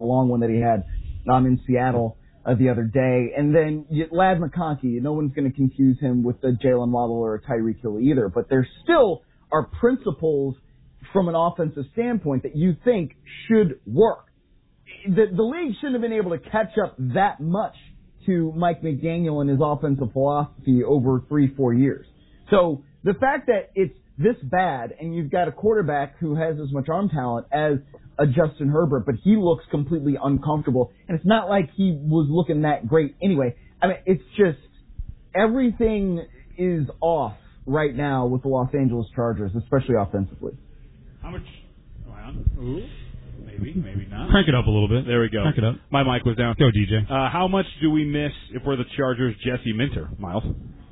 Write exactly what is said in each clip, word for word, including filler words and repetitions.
long one that he had um, in Seattle uh, the other day. And then you, Lad McConkey, no one's going to confuse him with the Jalen Waddle or a Tyreek Hill either, but there still are principles from an offensive standpoint that you think should work. The, the league shouldn't have been able to catch up that much to Mike McDaniel and his offensive philosophy over three, four years. So the fact that it's this bad and you've got a quarterback who has as much arm talent as a Justin Herbert, but he looks completely uncomfortable, and it's not like he was looking that great anyway. I mean, it's just everything is off right now with the Los Angeles Chargers, especially offensively. How much? Wow. Ooh. Maybe, maybe not. Crank it up a little bit. There we go. Crank it up. My mic was down. Go, D J. Uh, how much do we miss if we're the Chargers' Jesse Minter, Miles?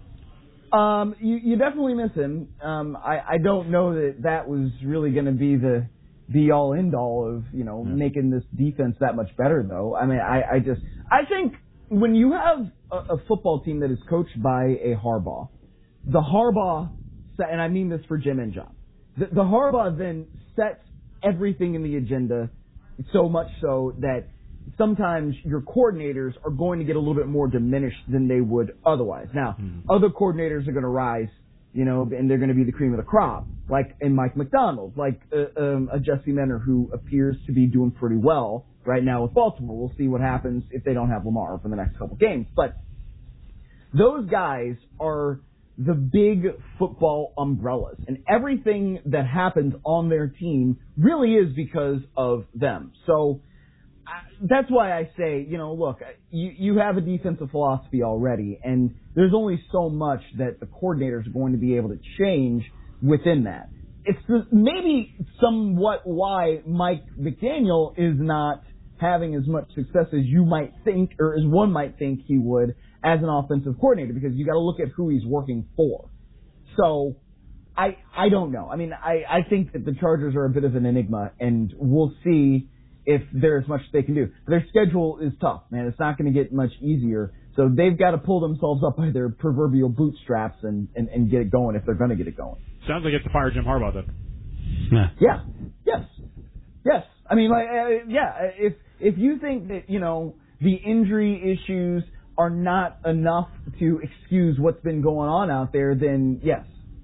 Um, you, you definitely miss him. Um, I, I don't know that that was really going to be the be-all, end-all of, you know, yeah. making this defense that much better, though. I mean, I, I just, I think when you have a, a football team that is coached by a Harbaugh, the Harbaugh, and I mean this for Jim and John, the, the Harbaugh then sets everything in the agenda so much so that sometimes your coordinators are going to get a little bit more diminished than they would otherwise. Now, mm-hmm. other coordinators are going to rise, you know, and they're going to be the cream of the crop, like in Mike McDonald, like uh, um, a Jesse Minter who appears to be doing pretty well right now with Baltimore. We'll see what happens if they don't have Lamar for the next couple games. But those guys are the big football umbrellas, and everything that happens on their team really is because of them. So that's why I say, you know, look, you, you have a defensive philosophy already, and there's only so much that the coordinators are going to be able to change within that. It's maybe somewhat why Mike McDaniel is not having as much success as you might think, or as one might think he would as an offensive coordinator, because you got to look at who he's working for. So I I don't know. I mean, I, I think that the Chargers are a bit of an enigma, and we'll see if there's much they can do. Their schedule is tough, man. It's not going to get much easier. So they've got to pull themselves up by their proverbial bootstraps and, and, and get it going if they're going to get it going. Sounds like it's to fire Jim Harbaugh, then. Yeah. Yeah. Yes. Yes. I mean, like, uh, yeah, if if you think that, you know, the injury issues are not enough to excuse what's been going on out there, then yes.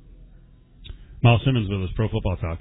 Miles Simmons with us, Pro Football Talk.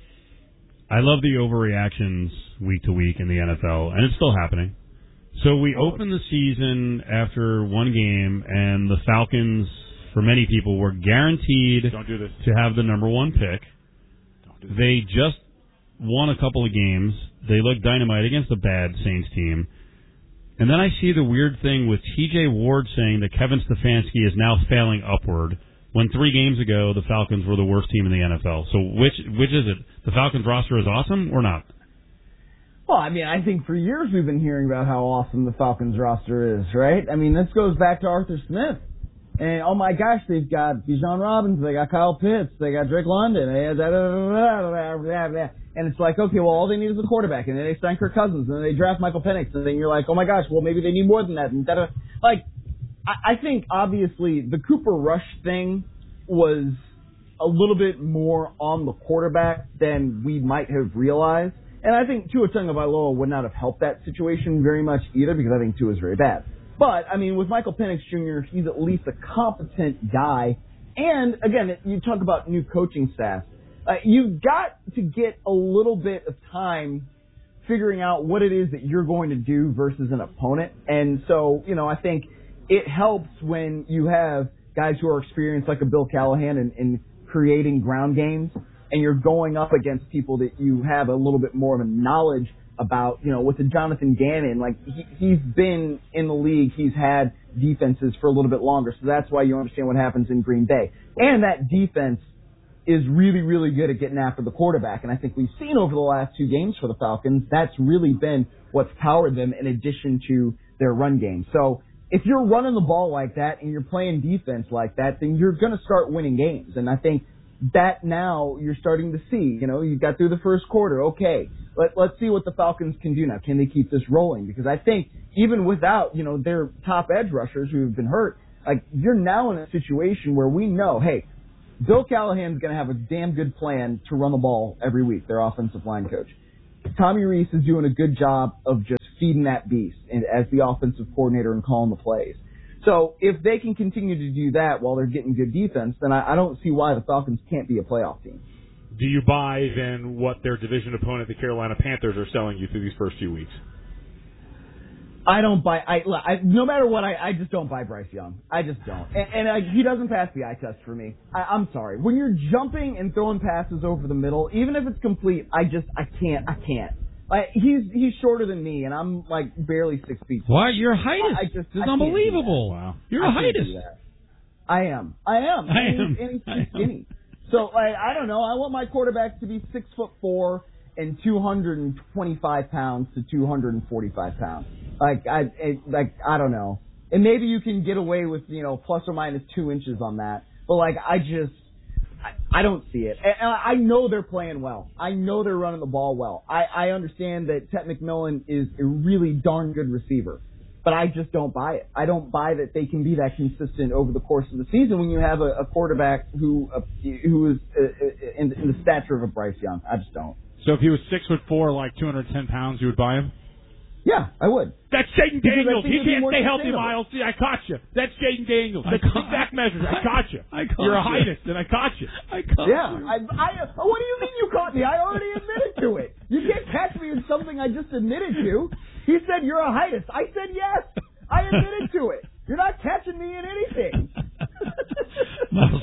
I love the overreactions week to week in the N F L, and it's still happening. So we open the season after one game, and the Falcons, for many people, were guaranteed Don't do this. to have the number one pick. Don't do this. They just won a couple of games. They looked dynamite against a bad Saints team. And then I see the weird thing with T J Ward saying that Kevin Stefanski is now failing upward, when three games ago the Falcons were the worst team in the N F L. So which which is it? The Falcons roster is awesome or not? Well, I mean, I think for years we've been hearing about how awesome the Falcons roster is, right? I mean, this goes back to Arthur Smith. And, oh, my gosh, they've got Bijan Robinson, they got Kyle Pitts, they got Drake London, they have da, da, da, da, da, da, da. And it's like, okay, well, all they need is a quarterback, and then they sign Kirk Cousins, and then they draft Michael Penix, and then you're like, oh, my gosh, well, maybe they need more than that. And da, da. Like, I, I think, obviously, the Cooper Rush thing was a little bit more on the quarterback than we might have realized. And I think Tua Tagovailoa would not have helped that situation very much either, because I think Tua is very bad. But, I mean, with Michael Penix Junior, he's at least a competent guy. And, again, you talk about new coaching staff. Uh, you've got to get a little bit of time figuring out what it is that you're going to do versus an opponent. And so, you know, I think it helps when you have guys who are experienced like a Bill Callahan in, in creating ground games, and you're going up against people that you have a little bit more of a knowledge about, you know, with the Jonathan Gannon, like, he, he's been in the league, he's had defenses for a little bit longer, so that's why you understand what happens in Green Bay. And that defense is really, really good at getting after the quarterback, and I think we've seen over the last two games for the Falcons, that's really been what's powered them in addition to their run game. So if you're running the ball like that and you're playing defense like that, then you're going to start winning games, and I think that now you're starting to see. You know, you got through the first quarter. Okay, let, let's see what the Falcons can do now. Can they keep this rolling? Because I think even without, you know, their top edge rushers who have been hurt, like, you're now in a situation where we know, hey, Bill Callahan's going to have a damn good plan to run the ball every week, their offensive line coach. Tommy Rees is doing a good job of just feeding that beast and, as the offensive coordinator and calling the plays. So if they can continue to do that while they're getting good defense, then I, I don't see why the Falcons can't be a playoff team. Do you buy, then, what their division opponent, the Carolina Panthers, are selling you through these first few weeks? I don't buy. I, I no matter what, I, I just don't buy Bryce Young. I just don't, and, and I, he doesn't pass the eye test for me. I, I'm sorry. When you're jumping and throwing passes over the middle, even if it's complete, I just I can't. I can't. I, he's he's shorter than me, and I'm like barely six feet. What? You're a heightist. I, I just, this is I unbelievable. Wow. You're I a heightist. I am. I am. I and am. He's, and he's I too am. skinny. So I I don't know. I want my quarterback to be six foot four and two hundred twenty-five pounds to two hundred forty-five pounds. Like I it, like I don't know. And maybe you can get away with, you know, plus or minus two inches on that. But like I just I, I don't see it. And I know they're playing well. I know they're running the ball well. I, I understand that Ted McMillan is a really darn good receiver. But I just don't buy it. I don't buy that they can be that consistent over the course of the season when you have a, a quarterback who uh, who is uh, in, in the stature of a Bryce Young. I just don't. So if he was six foot four, like two hundred ten pounds, you would buy him? Yeah, I would. That's Jaden Because I Daniels. think He it'd be can't more stay healthy, sustainable. Miles. See, I caught you. That's Jaden Daniels. I That's the caught- exact measure. I caught you. I caught You're a you. heightist, and I caught you. I caught Yeah. you. I, I, what do you mean you caught me? I already admitted to it. You can't catch me in something I just admitted to. He said you're a heightist. I said yes. I admitted to it. You're not catching me in anything. Miles,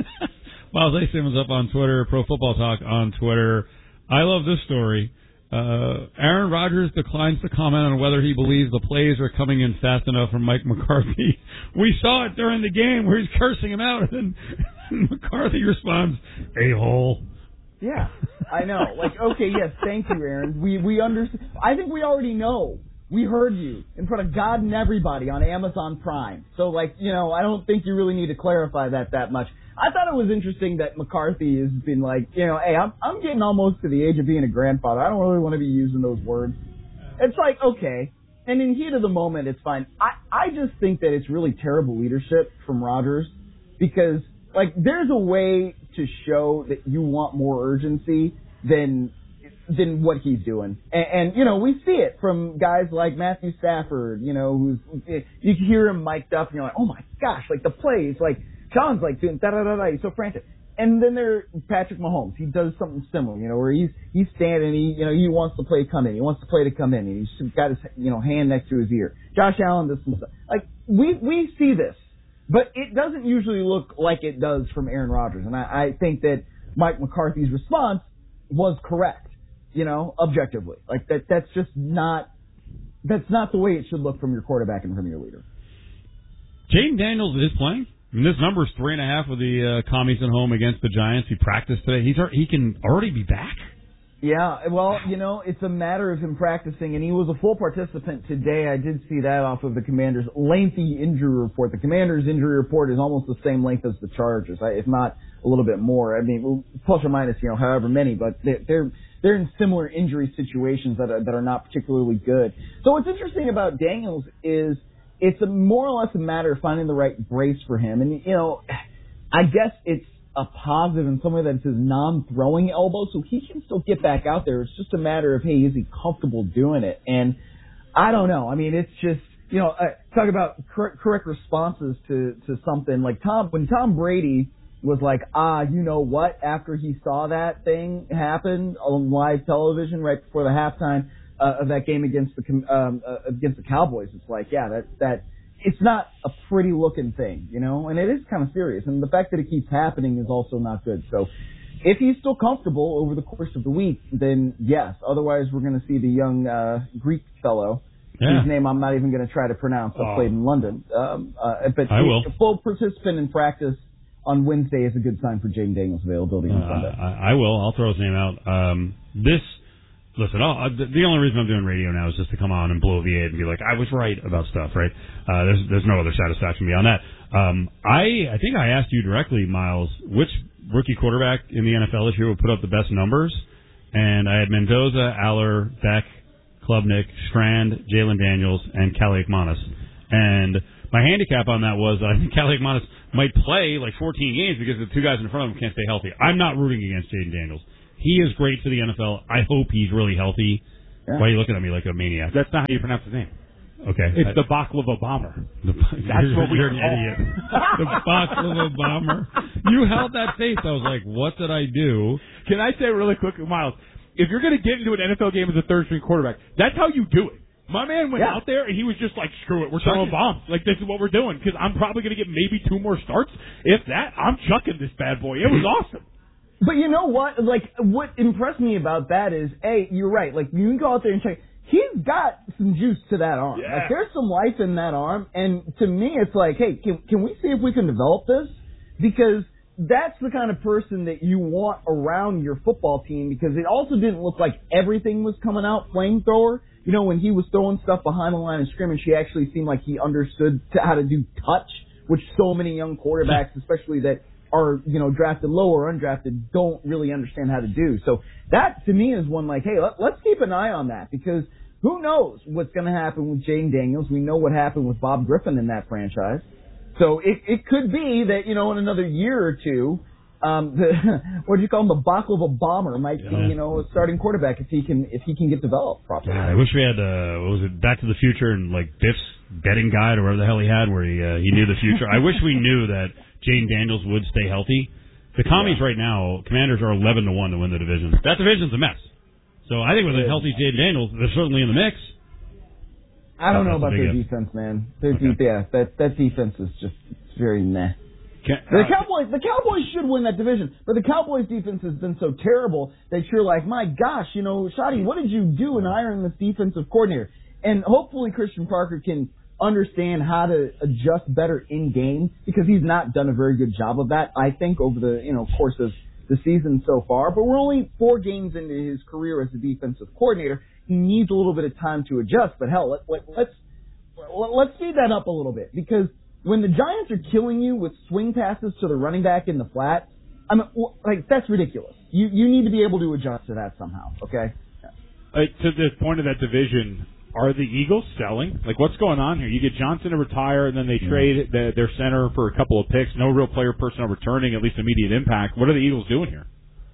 Miles A. Simmons up on Twitter, Pro Football Talk on Twitter. I love this story. Uh, Aaron Rodgers declines to comment on whether he believes the plays are coming in fast enough from Mike McCarthy. We saw it during the game where he's cursing him out, and then McCarthy responds, "A-hole." Yeah, I know. Like, okay, yes, thank you, Aaron. We we understand. I think we already know. We heard you in front of God and everybody on Amazon Prime. So, like, you know, I don't think you really need to clarify that that much. I thought it was interesting that McCarthy has been like, you know, hey, I'm I'm getting almost to the age of being a grandfather. I don't really want to be using those words. It's like, okay. And in heat of the moment, it's fine. I, I just think that it's really terrible leadership from Rodgers because, like, there's a way to show that you want more urgency than than what he's doing. And, and, you know, we see it from guys like Matthew Stafford, you know, who's, you hear him mic'd up and you're like, oh my gosh, like the plays, like, Sean's like doing da-da-da-da, he's so frantic. And then there's Patrick Mahomes. He does something similar, you know, where he's he's standing, he you know, he wants the play to come in. He wants the play to come in. And he's got his, you know, hand next to his ear. Josh Allen does some stuff. Like, we we see this, but it doesn't usually look like it does from Aaron Rodgers. And I, I think that Mike McCarthy's response was correct, you know, objectively. Like, that that's just not, that's not the way it should look from your quarterback and from your leader. Jaden Daniels is playing. I mean, this number is three and a half with the uh, commies at home against the Giants. He practiced today. He's he can already be back. Yeah, well, you know, it's a matter of him practicing, and he was a full participant today. I did see that off of the Commanders' lengthy injury report. The Commanders' injury report is almost the same length as the Chargers, if not a little bit more. I mean, plus or minus, you know, however many, but they're they're, they're in similar injury situations that are, that are not particularly good. So what's interesting about Daniels is it's a more or less a matter of finding the right brace for him. And, you know, I guess it's a positive in some way that it's his non-throwing elbow, so he can still get back out there. It's just a matter of, hey, is he comfortable doing it? And I don't know. I mean, it's just, you know, uh, talk about cor- correct responses to, to something. Like Tom, when Tom Brady was like, ah, you know what, after he saw that thing happen on live television right before the halftime, Uh, of that game against the um, uh, against the Cowboys, it's like, yeah, that that it's not a pretty looking thing, you know, and it is kind of serious. And the fact that it keeps happening is also not good. So, if he's still comfortable over the course of the week, then yes. Otherwise, we're going to see the young uh, Greek fellow, Yeah. whose name I'm not even going to try to pronounce. I Oh. played in London, um, uh, but I will. a full participant in practice on Wednesday is a good sign for Jaden Daniels' availability on Uh, Sunday. I, I will. I'll throw his name out. Um, this. Listen, I'll, the, the only reason I'm doing radio now is just to come on and blow the aid and be like, I was right about stuff, right? Uh, there's there's no other satisfaction beyond that. Um, I I think I asked you directly, Miles, which rookie quarterback in the N F L this year would put up the best numbers, and I had Mendoza, Aller, Beck, Klubnik, Strand, Jalen Daniels, and Calais Manis. And my handicap on that was I think Calais Manis might play like fourteen games because the two guys in front of him can't stay healthy. I'm not rooting against Jaden Daniels. He is great for the N F L. I hope he's really healthy. Yeah. Why are you looking at me like a maniac? That's not how you pronounce his name. Okay. It's I, the Baklava Bomber. The, That's you're, what we you're an call idiot. The Baklava Bomber. You held that face. I was like, what did I do? Can I say really quick, Miles? If you're going to get into an N F L game as a third-string quarterback, that's how you do it. My man went yeah. out there, and he was just like, screw it, we're throwing bombs. Like, this is what we're doing, because I'm probably going to get maybe two more starts. If that, I'm chucking this bad boy. It was awesome. But you know what? Like, what impressed me about that is, A, you're right. Like, you can go out there and check. He's got some juice to that arm. Yeah. Like, there's some life in that arm. And to me, it's like, hey, can, can we see if we can develop this? Because that's the kind of person that you want around your football team, because it also didn't look like everything was coming out flamethrower. You know, when he was throwing stuff behind the line of scrimmage, he actually seemed like he understood to, how to do touch, which so many young quarterbacks, especially that are, you know, drafted low or undrafted, don't really understand how to do. So that, to me, is one like, hey, let, let's keep an eye on that, because who knows what's going to happen with Jane Daniels. We know what happened with Bob Griffin in that franchise. So it, it could be that, you know, in another year or two, um, the, what do you call him, the Baklava Bomber might yeah. be, you know, a starting quarterback if he can if he can get developed properly. Yeah, I wish we had, uh, what was it, Back to the Future and, like, Biff's betting guide or whatever the hell he had where he uh, he knew the future. I wish we knew that Jane Daniels would stay healthy. The commies yeah. right now, Commanders are eleven to one to win the division. That division's a mess. So I think with a healthy Jane Daniels, they're certainly in the mix. I don't oh, know about their if. defense, man. Their Okay. de- yeah, that that defense is just it's very meh. Can, The uh, Cowboys, the Cowboys should win that division, but the Cowboys defense has been so terrible that you're like, my gosh, you know, Shadi, what did you do in hiring this defensive coordinator? And hopefully Christian Parker can understand how to adjust better in game, because he's not done a very good job of that, I think, over the you know course of the season so far. But we're only four games into his career as a defensive coordinator. He needs a little bit of time to adjust. But hell, let, let, let's let's speed that up a little bit, because when the Giants are killing you with swing passes to the running back in the flat, I mean, like, that's ridiculous. You you need to be able to adjust to that somehow, okay? uh, to the point of that division, are the Eagles selling? Like, what's going on here? You get Johnson to retire, and then they yeah. trade the, their center for a couple of picks. No real player personnel returning, at least immediate impact. What are the Eagles doing here?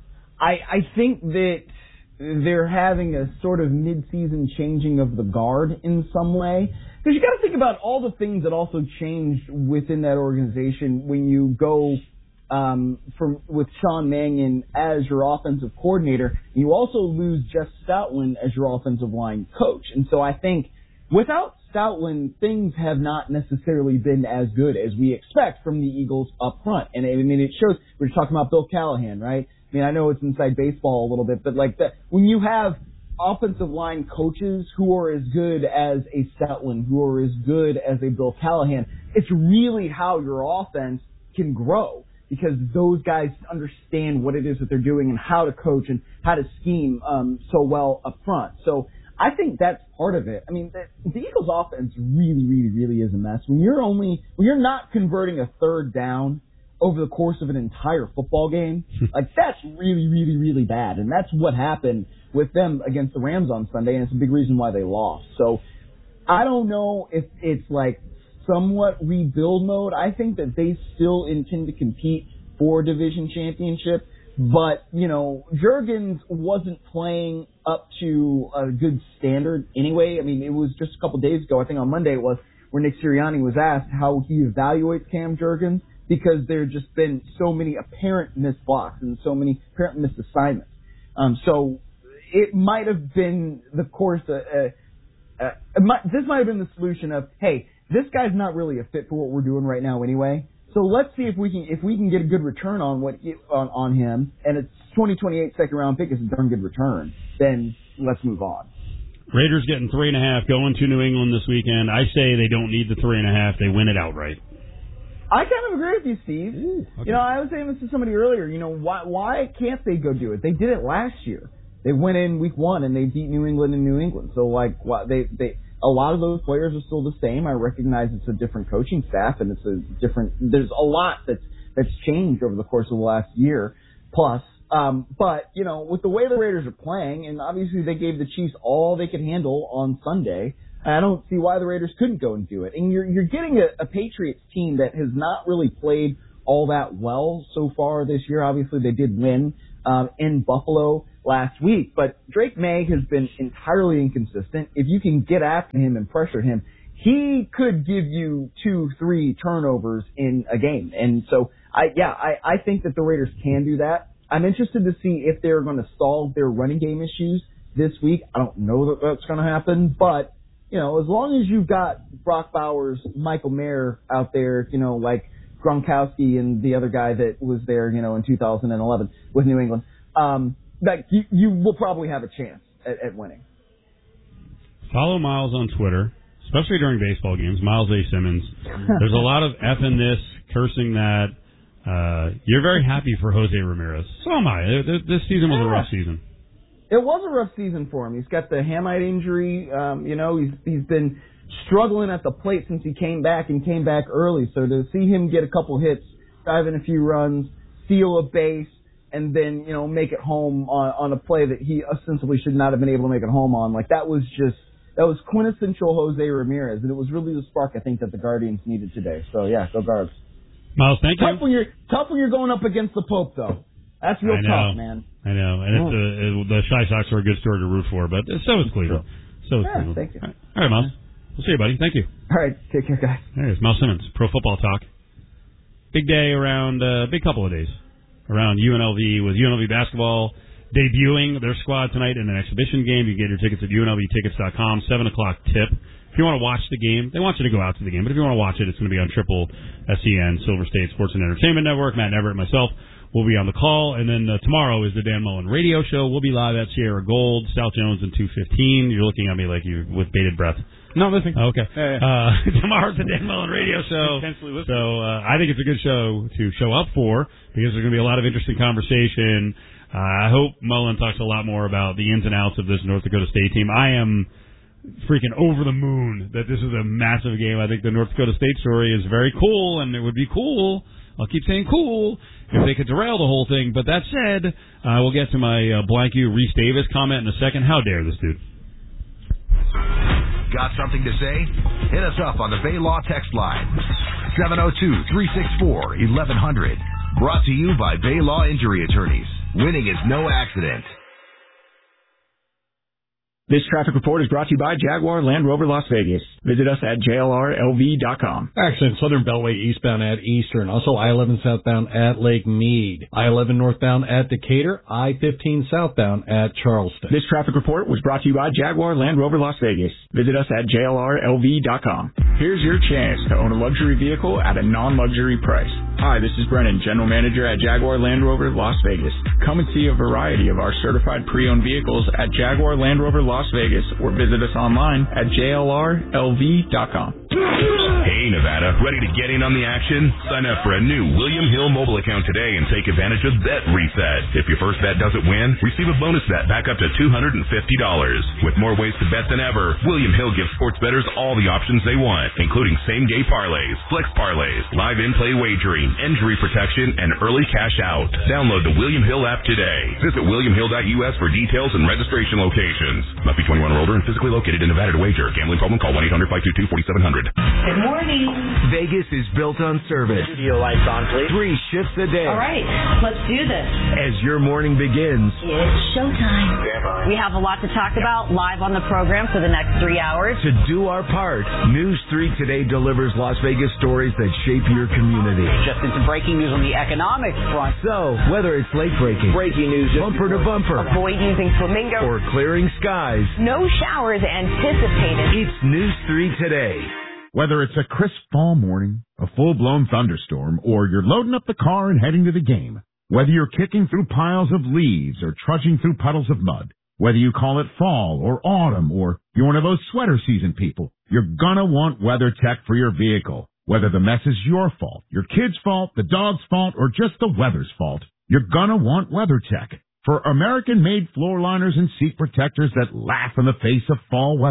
I I think that they're having a sort of mid-season changing of the guard in some way. Because you got to think about all the things that also changed within that organization when you go um, from with Sean Mannion as your offensive coordinator. You also lose Jeff Stoutland as your offensive line coach. And so I think without Stoutland, things have not necessarily been as good as we expect from the Eagles up front. And I mean, it shows. We're talking about Bill Callahan, right? I mean, I know it's inside baseball a little bit, but like that, when you have offensive line coaches who are as good as a Stoutland, who are as good as a Bill Callahan, it's really how your offense can grow, because those guys understand what it is that they're doing and how to coach and how to scheme um, so well up front. So I think that's part of it. I mean, the, the Eagles' offense really, really, really is a mess. When you're only when you're not converting a third down over the course of an entire football game, like, that's really, really, really bad. And that's what happened with them against the Rams on Sunday, and it's a big reason why they lost. So I don't know if it's like somewhat rebuild mode. I think that they still intend to compete for a division championship, but, you know, Juergens wasn't playing up to a good standard anyway. I mean, it was just a couple days ago, I think on Monday it was, where Nick Sirianni was asked how he evaluates Cam Juergens, because there have just been so many apparent missed blocks and so many apparent missed assignments. Um, so it might have been the course. Uh, uh, uh, it might, this might have been the solution of, hey, this guy's not really a fit for what we're doing right now anyway. So let's see if we can if we can get a good return on what on, on him, and it's twenty twenty-eight second round pick is a darn good return. Then let's move on. Raiders getting three and a half, going to New England this weekend. I say they don't need the three and a half; they win it outright. I kind of agree with you, Steve. Ooh, okay. You know, I was saying this to somebody earlier. You know, why why can't they go do it? They did it last year. They went in week one and they beat New England in New England. So, like, why, they they a lot of those players are still the same. I recognize it's a different coaching staff and it's a different. There's a lot that's that's changed over the course of the last year plus. Um, but you know, with the way the Raiders are playing, and obviously they gave the Chiefs all they could handle on Sunday. I don't see why the Raiders couldn't go and do it. And you're you're getting a, a Patriots team that has not really played all that well so far this year. Obviously, they did win um, in Buffalo last week. But Drake May has been entirely inconsistent. If you can get after him and pressure him, he could give you two, three turnovers in a game. And so, I yeah, I, I think that the Raiders can do that. I'm interested to see if they're going to solve their running game issues this week. I don't know that that's going to happen, but, you know, as long as you've got Brock Bowers, Michael Mayer out there, you know, like Gronkowski and the other guy that was there, you know, in two thousand eleven with New England, um, that you, you will probably have a chance at, at winning. Follow Miles on Twitter, especially during baseball games. Miles A. Simmons. There's a lot of effing this, cursing that. Uh, you're very happy for Jose Ramirez. So am I. This season was a rough season. It was a rough season for him. He's got the hamite injury. Um, you know, he's he's been struggling at the plate since he came back and came back early. So to see him get a couple hits, dive in a few runs, steal a base, and then, you know, make it home on, on a play that he ostensibly should not have been able to make it home on, like that was just that was quintessential Jose Ramirez, and it was really the spark I think that the Guardians needed today. So yeah, go Guards. Miles, thank you. Tough when you're tough when you're going up against the Pope, though. That's real tough, man. I know, and it's a, it, the Shy Sox are a good story to root for, but so is Cleveland. So is yeah, Cleveland. Thank you. All right, Miles. We'll see you, buddy. Thank you. All right, take care, guys. There's Miles Simmons, Pro Football Talk. Big day around, uh, big couple of days around U N L V with U N L V basketball debuting their squad tonight in an exhibition game. You can get your tickets at U N L V tickets dot com. Seven o'clock tip. If you want to watch the game, they want you to go out to the game. But if you want to watch it, it's going to be on Triple S E N, Silver State Sports and Entertainment Network. Matt Everett and myself will be on the call. And then uh, tomorrow is the Dan Mullen Radio Show. We'll be live at Sierra Gold, South Jones, and two fifteen. You're looking at me like you with bated breath. No, listening. Oh, okay. Yeah, yeah. Uh, tomorrow's the Dan Mullen Radio Show. Intensely listening. So uh, I think it's a good show to show up for because there's going to be a lot of interesting conversation. Uh, I hope Mullen talks a lot more about the ins and outs of this North Dakota State team. I am freaking over the moon that this is a massive game. I think the North Dakota State story is very cool, and it would be cool, I'll keep saying cool, if they could derail the whole thing. But that said, uh, we'll get to my uh, blank you Reese Davis comment in a second. How dare this dude? Got something to say? Hit us up on the Bay Law text line, seven oh two, three six four, eleven hundred. Brought to you by Bay Law Injury Attorneys. Winning is no accident. This traffic report is brought to you by Jaguar Land Rover Las Vegas. Visit us at J L R L V dot com. Accident Southern Beltway eastbound at Eastern. Also I eleven southbound at Lake Mead. I eleven northbound at Decatur. I fifteen southbound at Charleston. This traffic report was brought to you by Jaguar Land Rover Las Vegas. Visit us at J L R L V dot com. Here's your chance to own a luxury vehicle at a non-luxury price. Hi, this is Brennan, General Manager at Jaguar Land Rover Las Vegas. Come and see a variety of our certified pre-owned vehicles at Jaguar Land Rover Las Vegas or visit us online at J L R L V dot com. Hey, Nevada, ready to get in on the action? Sign up for a new William Hill mobile account today and take advantage of Bet Reset. If your first bet doesn't win, receive a bonus bet back up to two hundred fifty dollars. With more ways to bet than ever, William Hill gives sports bettors all the options they want, including same-game parlays, flex parlays, live in-play wagering, injury protection, and early cash out. Download the William Hill app today. Visit william hill dot U S for details and registration locations. Must be twenty-one or older and physically located in Nevada to wager. Gambling problem? Call one eight hundred, five two two, four seven zero zero. Good morning. Vegas is built on service. Studio lights on, please. Three shifts a day. All right, let's do this. As your morning begins, It's showtime. We have a lot to talk about live on the program for the next three hours. to do our part, News three Today delivers Las Vegas stories that shape your community. Just into breaking news on the economic front. So, whether it's late breaking, Breaking news. bumper to bumper, Avoid using flamingo. or clearing skies, No showers anticipated. it's News three Today. Whether it's a crisp fall morning, a full-blown thunderstorm, or you're loading up the car and heading to the game, whether you're kicking through piles of leaves or trudging through puddles of mud, whether you call it fall or autumn or you're one of those sweater season people, you're gonna want WeatherTech for your vehicle. Whether the mess is your fault, your kid's fault, the dog's fault, or just the weather's fault, you're gonna want WeatherTech. For American-made floor liners and seat protectors that laugh in the face of fall weather,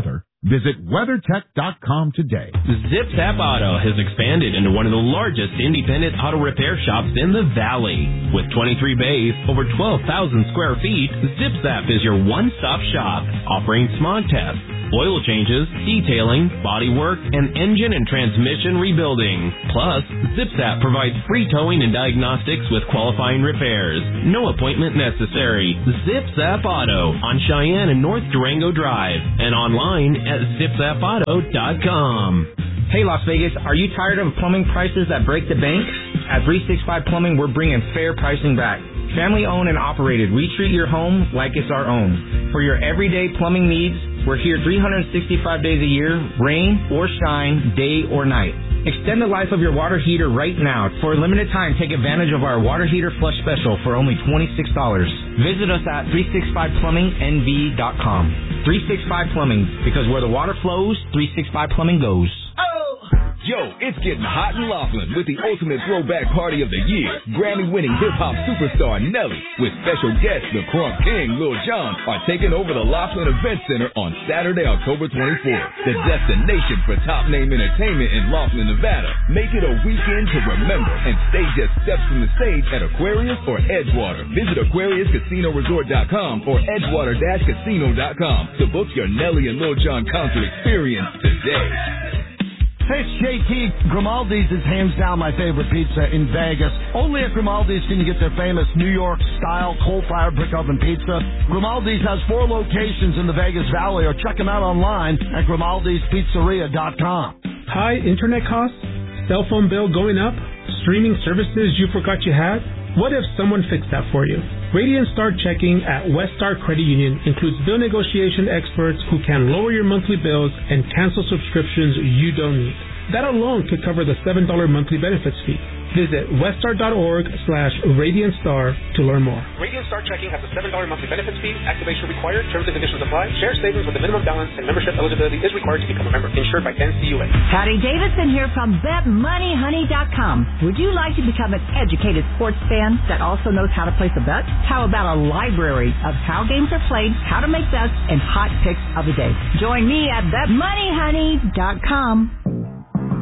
Visit WeatherTech dot com today. ZipZap Auto has expanded into one of the largest independent auto repair shops in the Valley. With twenty-three bays, over twelve thousand square feet, ZipZap is your one-stop shop, offering smog tests, oil changes, detailing, body work, and engine and transmission rebuilding. Plus, ZipZap provides free towing and diagnostics with qualifying repairs. No appointment necessary. ZipZap Auto on Cheyenne and North Durango Drive and online at zip zap auto dot com. Hey Las Vegas, are you tired of plumbing prices that break the bank? At three sixty-five Plumbing, we're bringing fair pricing back. Family owned and operated, we treat your home like it's our own. For your everyday plumbing needs, we're here three hundred sixty-five days a year, rain or shine, day or night. Extend the life of your water heater right now. For a limited time, take advantage of our water heater flush special for only twenty-six dollars. Visit us at three sixty-five plumbing n v dot com. three sixty-five Plumbing, because where the water flows, three sixty-five Plumbing goes. Yo, it's getting hot in Laughlin with the ultimate throwback party of the year. Grammy-winning hip-hop superstar Nelly with special guests the Crunk King, Lil Jon, are taking over the Laughlin Event Center on Saturday, October twenty-fourth. The destination for top-name entertainment in Laughlin, Nevada. Make it a weekend to remember and stay just steps from the stage at Aquarius or Edgewater. Visit Aquarius Casino Resort dot com or Edgewater Casino dot com to book your Nelly and Lil Jon concert experience today. Hey, it's J T. Grimaldi's is hands down my favorite pizza in Vegas. Only at Grimaldi's can you get their famous New York-style coal-fired brick oven pizza. Grimaldi's has four locations in the Vegas Valley, or check them out online at grimaldis pizzeria dot com. High internet costs? Cell phone bill going up? Streaming services you forgot you had? What if someone fixed that for you? Radiant Star Checking at Weststar Credit Union includes bill negotiation experts who can lower your monthly bills and cancel subscriptions you don't need. That alone could cover the seven dollars monthly benefits fee. Visit weststar.org slash Radiant Star to learn more. Radiant Star Checking has a seven dollars monthly benefits fee. Activation required. Terms and conditions apply. Share savings with a minimum balance and membership eligibility is required to become a member. Insured by N C U A. Patty Davidson here from bet money honey dot com. Would you like to become an educated sports fan that also knows how to place a bet? How about a library of how games are played, how to make bets, and hot picks of the day? Join me at bet money honey dot com.